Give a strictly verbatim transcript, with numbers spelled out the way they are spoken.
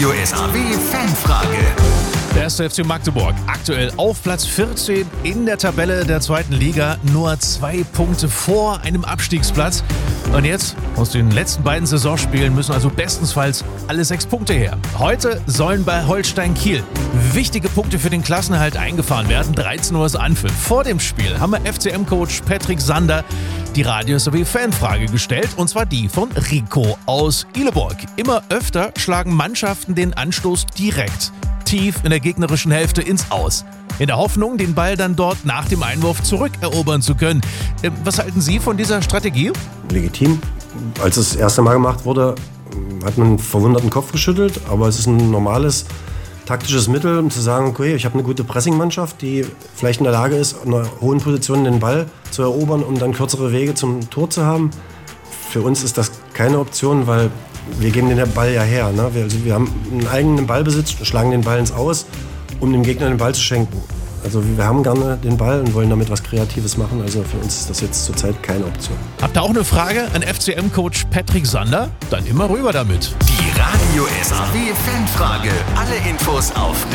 Radio S A W Fanfrage. Der erste F C Magdeburg aktuell auf Platz vierzehn in der Tabelle der zweiten Liga, nur zwei Punkte vor einem Abstiegsplatz. Und jetzt aus den letzten beiden Saisonspielen müssen also bestensfalls alle sechs Punkte her. Heute sollen bei Holstein Kiel wichtige Punkte für den Klassenerhalt eingefahren werden. dreizehn Uhr ist Anpfiff. Vor dem Spiel haben wir F C M-Coach Patrick Sander die Radio S A W Fanfrage gestellt, und zwar die von Rico aus Ihleburg. Immer öfter schlagen Mannschaften den Anstoß direkt tief in der gegnerischen Hälfte ins Aus, in der Hoffnung, den Ball dann dort nach dem Einwurf zurückerobern zu können. Ähm, was halten Sie von dieser Strategie? Legitim. Als es das erste Mal gemacht wurde, hat man einen verwunderten Kopf geschüttelt, aber es ist ein normales taktisches Mittel, um zu sagen, okay, ich habe eine gute Pressingmannschaft, die vielleicht in der Lage ist, in einer hohen Position den Ball zu erobern, um dann kürzere Wege zum Tor zu haben. Für uns ist das keine Option, weil wir geben den Ball ja her. Ne? Wir, also wir haben einen eigenen Ballbesitz, schlagen den Ball ins Aus, um dem Gegner den Ball zu schenken. Also wir haben gerne den Ball und wollen damit was Kreatives machen. Also für uns ist das jetzt zurzeit keine Option. Habt ihr auch eine Frage an F C M-Coach Patrick Sander? Dann immer rüber damit. Die Radio S A W Fanfrage. Alle Infos auf